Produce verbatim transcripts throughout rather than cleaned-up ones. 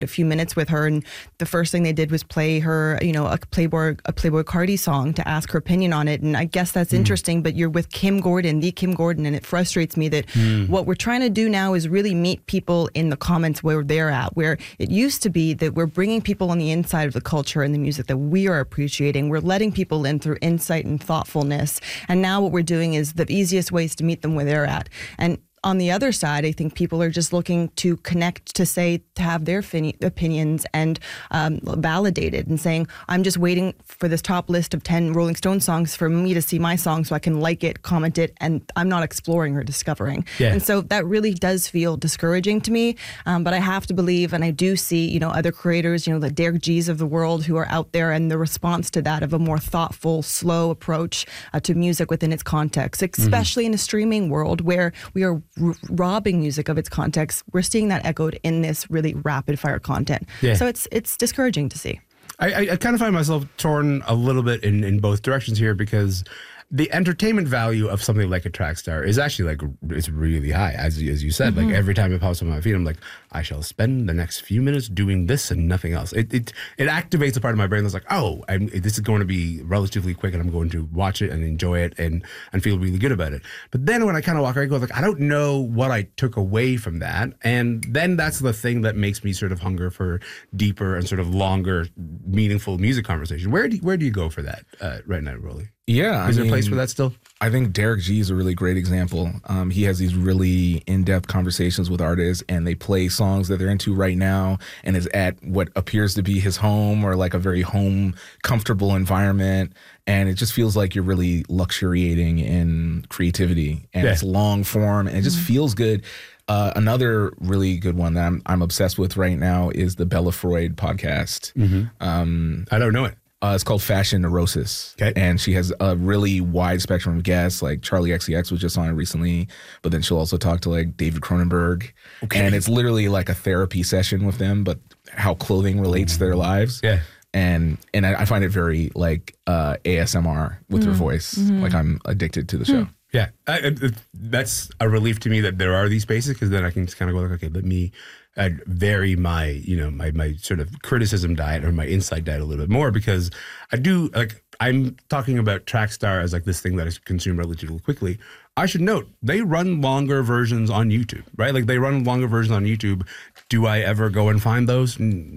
a few minutes with her, and the first thing they did was play her, you know, a Playboy a Playboy Carti song to ask her opinion on it. And I guess that's mm. interesting, but you're with Kim Gordon, the Kim Gordon, and it frustrates me that mm. what we're trying to do now is really meet people in the comments where they're at, where it used to be that we're bringing people on the inside of the culture and the music that we are appreciating. We're letting people in through insight and thoughtfulness. And now what we're doing is the easiest ways to meet them where they're at. And on the other side, I think people are just looking to connect, to say, to have their fin- opinions and um, validated, and saying, I'm just waiting for this top list of ten Rolling Stone songs for me to see my song so I can like it, comment it, and I'm not exploring or discovering. Yeah. And so that really does feel discouraging to me. Um, but I have to believe, and I do see, you know, other creators, you know, the Derek G's of the world who are out there, and the response to that of a more thoughtful, slow approach uh, to music within its context, especially mm-hmm. in a streaming world where we are R- robbing music of its context. We're seeing that echoed in this really rapid fire content. Yeah. So it's it's discouraging to see. I, I, I kind of find myself torn a little bit in, in both directions here, because the entertainment value of something like a Trackstar is actually like, it's really high. As, as you said, mm-hmm. like every time it pops on my feed, I'm like, I shall spend the next few minutes doing this and nothing else. It it, it activates a part of my brain that's like, oh, I'm, this is going to be relatively quick and I'm going to watch it and enjoy it and, and feel really good about it. But then when I kind of walk, I go like, I don't know what I took away from that. And then that's the thing that makes me sort of hunger for deeper and sort of longer, meaningful music conversation. Where do, where do you go for that uh, right now, Rolly? Yeah. Is I there mean, a place for that still? I think Derek G is a really great example. Um, he has these really in-depth conversations with artists, and they play songs that they're into right now, and is at what appears to be his home, or like a very home, comfortable environment. And it just feels like you're really luxuriating in creativity, and yeah. it's long form, and it just mm-hmm. feels good. Uh, another really good one that I'm I'm obsessed with right now is the Bella Freud podcast. Mm-hmm. Um, I don't know it. Uh, it's called Fashion Neurosis. Okay. And she has a really wide spectrum of guests. Like Charlie X C X was just on it recently, but then she'll also talk to like David Cronenberg. Okay. And it's literally like a therapy session with them, but how clothing relates mm-hmm. to their lives. Yeah. And and I, I find it very like uh, A S M R with mm-hmm. her voice. Mm-hmm. Like I'm addicted to the show. Mm. Yeah. I, it, that's a relief to me that there are these spaces, because then I can just kind of go like, okay, let me uh, vary my, you know, my, my sort of criticism diet or my insight diet a little bit more, because I do, like, I'm talking about Trackstar as like this thing that is consumed relatively quickly. I should note, they run longer versions on YouTube, right? Like they run longer versions on YouTube. Do I ever go and find those?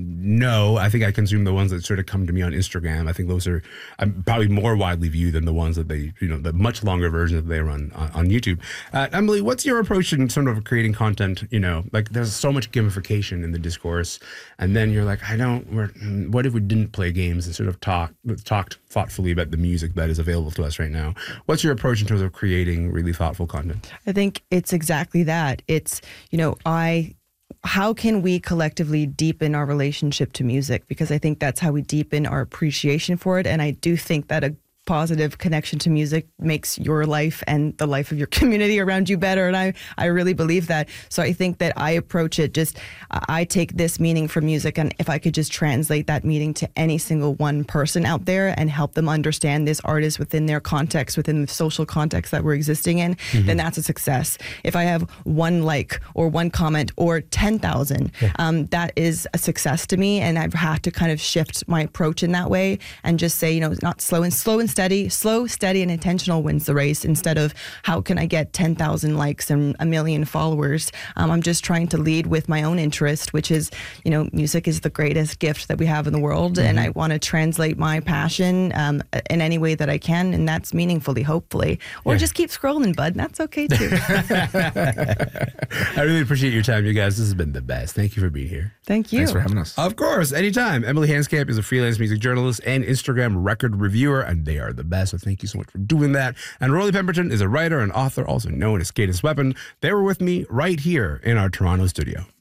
No, I think I consume the ones that sort of come to me on Instagram. I think those are um, probably more widely viewed than the ones that they, you know, the much longer versions that they run on, on YouTube. Uh, Emily, what's your approach in sort of creating content? You know, like there's so much gamification in the discourse, and then you're like, I don't, we're, what if we didn't play games and sort of talk, talked thoughtfully about the music that is available to us right now? What's your approach in terms of creating really thoughtful content? I think it's exactly that. It's, you know, I, how can we collectively deepen our relationship to music? Because I think that's how we deepen our appreciation for it. And I do think that a positive connection to music makes your life and the life of your community around you better. And I, I really believe that. So I think that I approach it just, I take this meaning from music, and if I could just translate that meaning to any single one person out there and help them understand this artist within their context, within the social context that we're existing in, mm-hmm. then that's a success. If I have one like or one comment or ten thousand, yeah. um, that is a success to me. And I've had to kind of shift my approach in that way and just say, you know, not slow and slow and steady, slow, steady, and intentional wins the race, instead of how can I get ten thousand likes and a million followers. Um, I'm just trying to lead with my own interest, which is, you know, music is the greatest gift that we have in the world. Mm-hmm. And I want to translate my passion um, in any way that I can. And that's meaningfully, hopefully. Or yeah. just keep scrolling, bud. That's okay too. I really appreciate your time, you guys. This has been the best. Thank you for being here. Thank you. Thanks for having us. Of course, anytime. Emily Hanscamp is a freelance music journalist and Instagram record reviewer, and they are the best. So thank you so much for doing that. And Rolly Pemberton is a writer and author, also known as Skatist Weapon. They were with me right here in our Toronto studio.